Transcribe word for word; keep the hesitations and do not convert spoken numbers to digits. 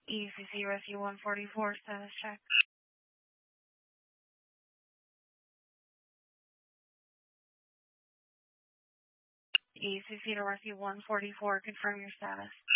E C C Rescue one forty-four, status check. E C C to Rescue one forty-four, confirm your status.